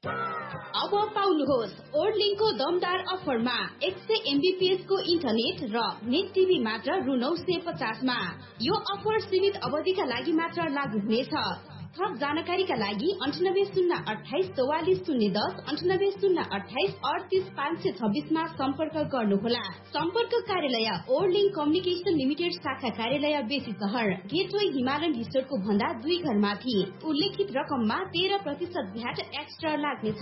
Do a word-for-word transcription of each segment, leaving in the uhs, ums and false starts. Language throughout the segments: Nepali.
अब पाउनुहोस् ओर्लिङको दमदार अफरमा एक सय एमबीपीएस को इन्टरनेट र नेट टिभी मात्र रु नौ सय पचास मा। यो अफर सीमित अवधिका लागि मात्र लागू हुनेछ। थप जानकारीका लागि अन्ठानब्बे शून्य अठाइस चौवालिस शून्य दस अन्ठानब्बे शून्य अठाइस अडतिस पाँच सय छब्बीस मा सम्पर्क गर्नुहोला। सम्पर्क कार्यालय ओर्लिङ कम्युनिकेशन लिमिटेड शाखा कार्यालय बेसी सहर गेटवे हिमालयन रिसोर्टको भन्दा दुई घर माथि। उल्लेखित रकममा तेह्र प्रतिशत भ्याट एक्स्ट्रा लाग्नेछ।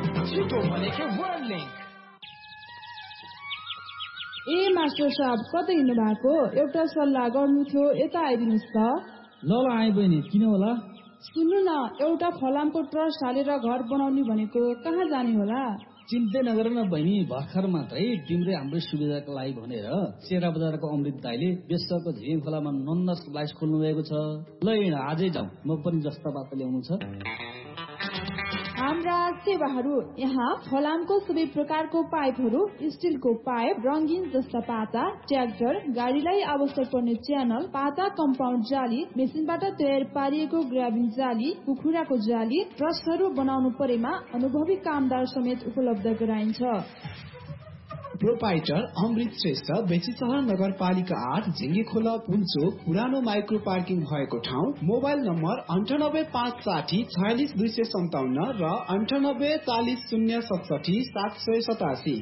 ए मास्टर साहब कतै हिँड्नु भएको? एउटा सल्लाह गर्नु थियो, यता आइदिनुहोस् त। ल ल आए बहिनी, किन होला? सुन्नु न, एउटा फलामको ट्रस्ट हालेर घर बनाउने भनेको, कहाँ जाने होला? चिन्तै नगर न बहिनी, भर्खर मात्रै तिम्रै हाम्रै सुविधाको लागि भनेर चेरा बजारको अमृत दाइले बेसरको झिङ खोलामा नन्द स्लाइस खोल्नु भएको छ। ल हिँड, आजै जाउँ, म पनि जस्ता बात ल्याउनु छ। हाम्रा सेवाहरू यहाँ फलामको सबै प्रकारको पाइपहरू, स्टिलको पाइप, रंगीन जस्ता पाता, ट्र्याक्टर, गाडीलाई आवश्यक पर्ने च्यानल, पाता कम्पाउन्ड जाली, मेसिनबाट तयार पारिएको ग्राबिङ जाली, कुखुराको जाली, ट्रस्टहरू बनाउनु परेमा अनुभवी कामदार समेत उपलब्ध गराइन्छ। प्रोपाइटर अमृत श्रेष्ठ, बेसीसहर नगरपालिका आठ, झिङ्गे खोला पुल्चोक, पुरानो माइक्रो पार्किङ भएको ठाउँ। मोबाइल नम्बर अन्ठानब्बे पाँच साठी छयालिस दुई सय सन्ताउन्न र अन्ठानब्बे चालिस शून्य सतसठी सात सय सतासी।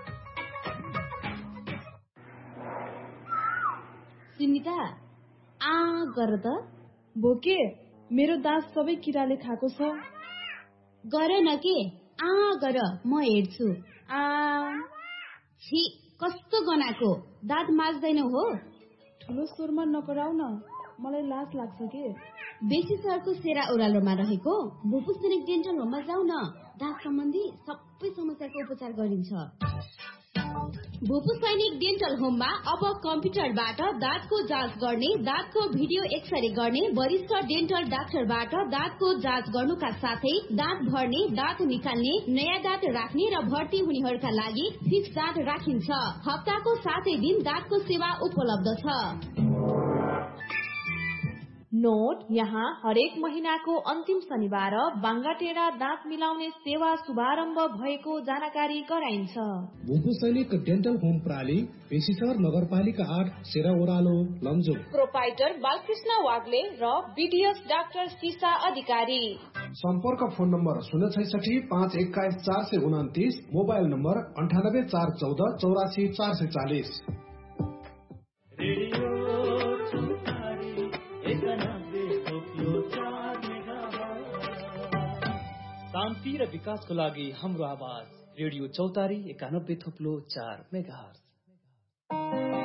सुनिता आ गर त। बोके, मेरो दाँत सबै किराले खाएको छ। गर न के, आ गर, म हेर्छु। आ छी, कस्तो गनाको, दाँत माझ्दैन हो? ठुलो स्वरमा नकराउ न, मलाई लाज लाग्छ के। बेसी सहरको सेरा ओह्रालोमा रहेको भूपू सैनिक डेन्टल होममा जाऊ न, दाँत सम्बन्धी सबै समस्याको उपचार गरिन्छ। भूपू सैनिक डेन्टल होममा अब कम्प्युटरबाट दाँतको जाँच गर्ने, दाँतको भिडियो एक्सरे गर्ने, वरिष्ठ डेन्टल डाक्टरबाट दाँतको जाँच गर्नुका साथै दाँत भर्ने, दाँत निकाल्ने, नयाँ दाँत राख्ने र भर्ती हुनेहरूका लागि फिक्स दाँत राखिन्छ। हप्ताको सातै दिन दाँतको सेवा उपलब्ध छ। नोट, यहाँ हरेक महिनाको अन्तिम शनिबार बाङ्गाटेरा दाँत मिलाउने सेवा शुभारम्भ भएको जानकारी गराइन्छ। भूपू सैनिक डेन्टल होम प्राली, बेसीसहर नगरपालिका आठ, सेरा ओह्रालो, लमजुङ। प्रोपाइटर बालकृष्ण वाग्ले र बीडीएस डाक्टर सीसा अधिकारी। सम्पर्क फोन नम्बर शून्य छैसठी पाँच एक्काइस चार सय उन्तिस, मोबाइल नम्बर अन्ठानब्बे चार चौध चौरासी चार सय चालिस। शान्ति र विकासको लागि हाम्रो आवाज रेडियो चौतारी एकानब्बे थुप्लो चार मेगाहर्ज।